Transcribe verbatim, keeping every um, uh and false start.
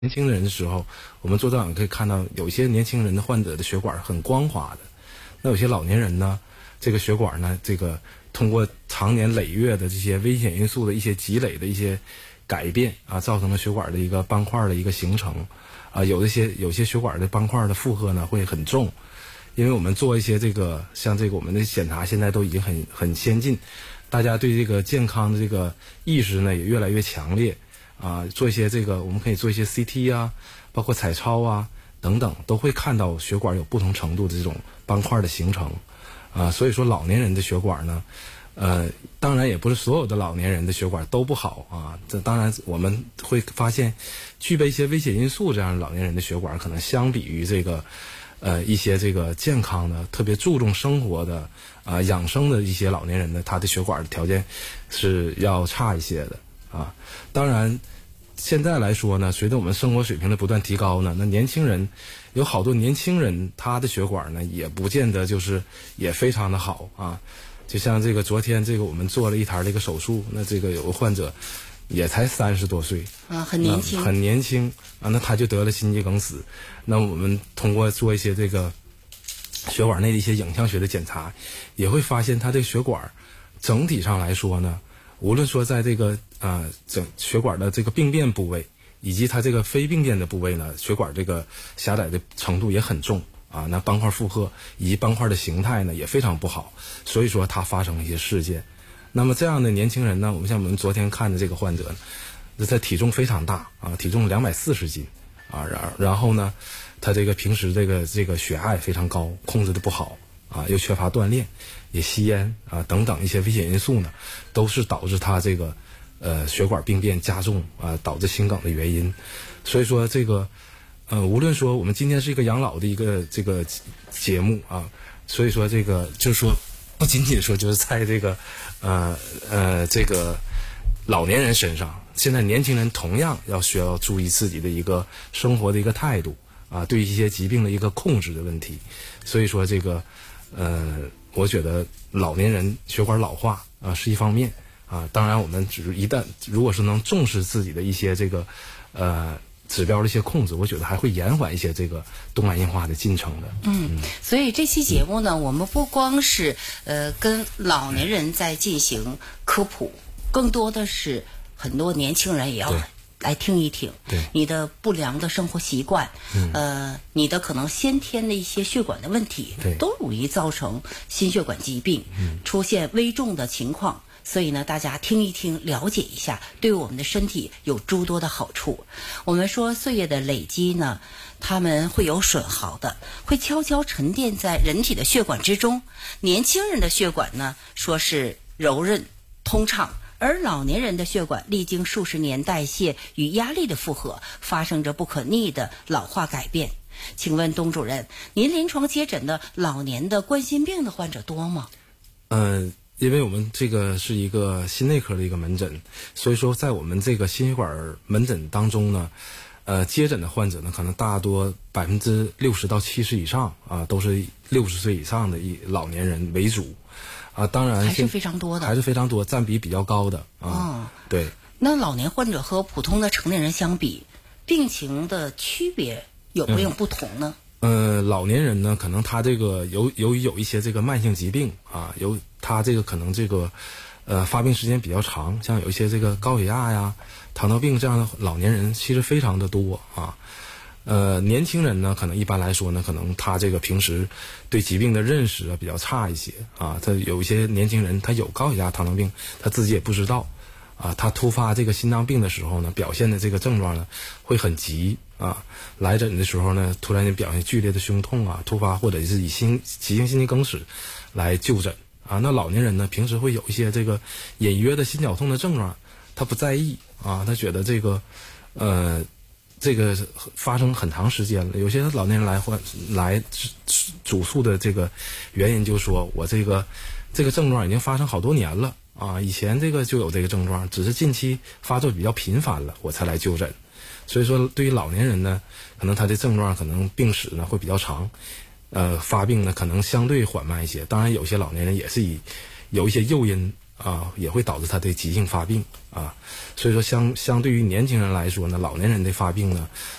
年轻人的时候，我们做导演可以看到，有一些年轻人的患者的血管很光滑的，那有些老年人呢，这个血管呢，这个通过长年累月的这些危险因素的一些积累的一些改变啊，造成了血管的一个斑块的一个形成啊，有一些有些血管的斑块的负荷呢会很重，因为我们做一些这个像这个我们的检查现在都已经很很先进，大家对这个健康的这个意识呢也越来越强烈。啊，做一些这个，我们可以做一些 C T 啊，包括彩超啊等等，都会看到血管有不同程度的这种斑块的形成，啊，所以说老年人的血管呢，呃，当然也不是所有的老年人的血管都不好啊，这当然我们会发现，具备一些危险因素这样的老年人的血管，可能相比于这个，呃，一些这个健康的、特别注重生活的啊、呃、养生的一些老年人呢，他的血管的条件是要差一些的啊，当然。现在来说呢，随着我们生活水平的不断提高呢，那年轻人有好多年轻人，他的血管呢也不见得就是也非常的好啊。就像这个昨天这个我们做了一台这个手术，那这个有个患者也才三十多岁啊，很年轻， 很年轻啊，那他就得了心肌梗死。那我们通过做一些这个血管内的一些影像学的检查，也会发现他这个血管整体上来说呢，无论说在这个啊、呃，整血管的这个病变部位，以及它这个非病变的部位呢，血管这个狭窄的程度也很重啊。那斑块负荷以及斑块的形态呢也非常不好，所以说它发生了一些事件。那么这样的年轻人呢，我们像我们昨天看的这个患者，那他体重非常大啊，体重两百四十斤啊，然然后呢，他这个平时这个这个血压非常高，控制的不好啊，又缺乏锻炼，也吸烟啊等等一些危险因素呢，都是导致他这个。呃，血管病变加重啊、呃，导致心梗的原因。所以说这个，呃，无论说我们今天是一个养老的一个这个节目啊，所以说这个就是说，不仅仅说就是在这个，呃呃这个老年人身上，现在年轻人同样要需要注意自己的一个生活的一个态度啊，对一些疾病的一个控制的问题。所以说这个，呃，我觉得老年人血管老化啊是一方面。啊，当然，我们只一旦如果是能重视自己的一些这个，呃，指标的一些控制，我觉得还会延缓一些这个动脉硬化的进程的。 嗯，嗯所以这期节目呢，我们不光是呃跟老年人在进行科普，更多的是很多年轻人也要来听一听你的不良的生活习惯，呃，你的可能先天的一些血管的问题，都容易造成心血管疾病出现危重的情况。所以呢，大家听一听，了解一下，对我们的身体有诸多的好处。我们说岁月的累积呢，它们会有损耗的，会悄悄沉淀在人体的血管之中。年轻人的血管呢，说是柔韧通畅，而老年人的血管历经数十年代谢与压力的负荷，发生着不可逆的老化改变。请问董主任，您临床接诊的老年的冠心病的患者多吗？ 嗯、呃。因为我们这个是一个心内科的一个门诊，所以说在我们这个心血管门诊当中呢，呃，接诊的患者呢，可能大多百分之六十到七十以上啊，都是六十岁以上的一老年人为主，啊，当然还是非常多的， 还是非常多，占比比较高的啊。哦、对。 那老年患者和普通的成年人相比，病情的区别有没有不同呢？ 嗯呃，老年人呢，可能他这个由由于有一些这个慢性疾病啊，由他这个可能这个呃发病时间比较长，像有一些这个高血压呀、糖尿病这样的老年人其实非常的多啊。呃，年轻人呢，可能一般来说呢，可能他这个平时对疾病的认识啊比较差一些啊。他有一些年轻人他有高血压、糖尿病，他自己也不知道啊。他突发这个心脏病的时候呢，表现的这个症状呢会很急。啊，来诊的时候呢，突然间表现剧烈的胸痛啊，突发或者是以心急性心肌梗死来就诊啊。那老年人呢，平时会有一些这个隐约的心绞痛的症状，他不在意啊，他觉得这个呃这个发生很长时间了。有些老年人来患来主诉的这个原因就是说我这个这个症状已经发生好多年了啊，以前这个就有这个症状，只是近期发作比较频繁了，我才来就诊。所以说，对于老年人呢，可能他的症状可能病史呢会比较长，呃，发病呢可能相对缓慢一些。当然，有些老年人也是以有一些诱因啊，也会导致他的急性发病啊。所以说相相对于年轻人来说呢，老年人的发病呢，